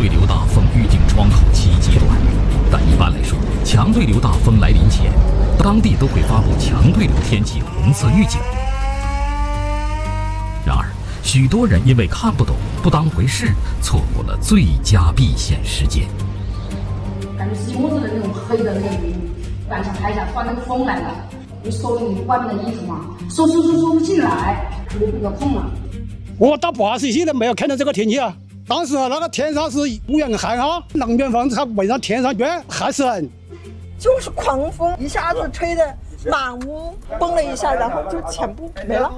对流大风预警窗口期极短，但一般来说，强对流大风来临前，当地都会发布强对流天气红色预警。然而，许多人因为看不懂、不当回事，错过了最佳避险时间。 感觉是一摸着的那种黑的那个云，晚上台下突然那个风来了，你手里外面的衣服嘛，收不进来，就那个空了。 我到80岁都没有看到这个天气啊！当时那个天上是乌云寒哈，龙卷风它围上天上转，害死人。 就是狂风，一下子吹得满屋崩了一下，然后就全部没了。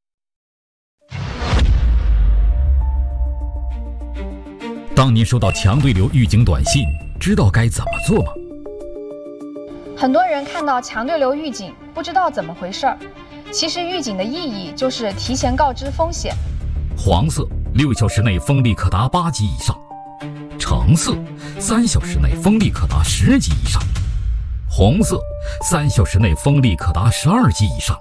当您收到强对流预警短信，知道该怎么做吗？ 很多人看到强对流预警，不知道怎么回事儿。其实预警的意义就是提前告知风险。 黄色6小时内风力可达8级以上，橙色3小时内风力可达10级以上，红色3小时内风力可达12级以上。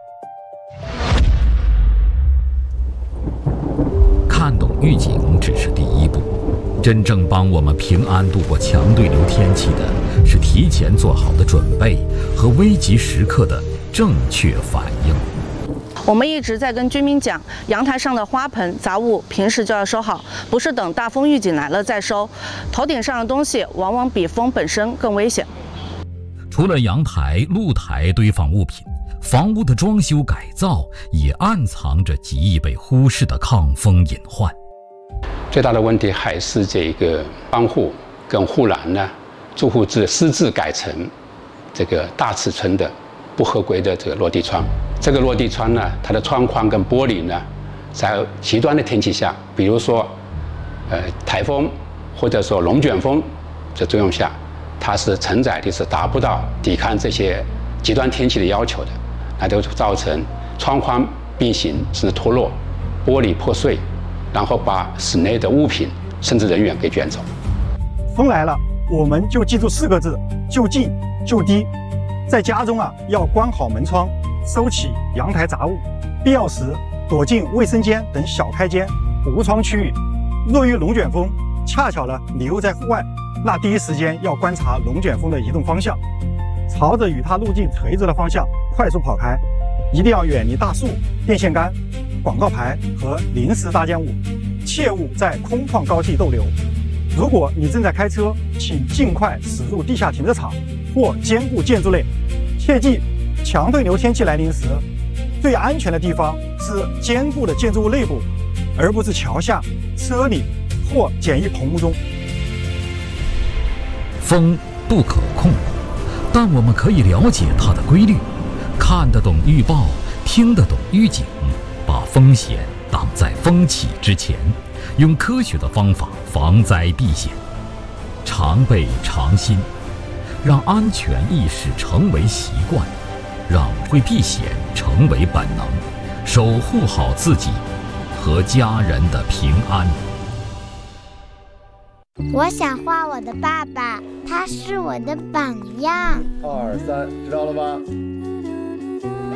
看懂预警只是第一步，真正帮我们平安度过强对流天气的是提前做好的准备和危急时刻的正确反应。 我们一直在跟居民讲，阳台上的花盆杂物平时就要收好，不是等大风预警来了再收。头顶上的东西往往比风本身更危险。 除了阳台、露台堆放物品，房屋的装修改造也暗藏着极易被忽视的抗风隐患。 最大的问题还是这个窗户跟护栏呢，住户私自改成这个大尺寸的不合规的这个落地窗。这个落地窗呢，它的窗框跟玻璃呢，在极端的天气下，比如说台风或者说龙卷风的作用下，它是承载力是达不到抵抗这些极端天气的要求的，那就造成窗框变形甚至脱落，玻璃破碎，然后把室内的物品甚至人员给卷走。 风来了，我们就记住4个字：就近就低。在家中啊，要关好门窗，收起阳台杂物，必要时躲进卫生间等小开间、无窗区域。若遇龙卷风，恰巧呢你又在户外，那第一时间要观察龙卷风的移动方向，朝着与它路径垂直的方向快速跑开，一定要远离大树、电线杆、广告牌和临时搭建物，切勿在空旷高地逗留。如果你正在开车，请尽快驶入地下停车场或坚固建筑内。切记，强对流天气来临时，最安全的地方是坚固的建筑物内部，而不是桥下、车里或简易棚屋中。 风不可控，但我们可以了解它的规律，看得懂预报，听得懂预警，把风险挡在风起之前，用科学的方法防灾避险，常备常新，让安全意识成为习惯，让会避险成为本能，守护好自己和家人的平安。 我想画我的爸爸，他是我的榜样。 2、3，知道了吧？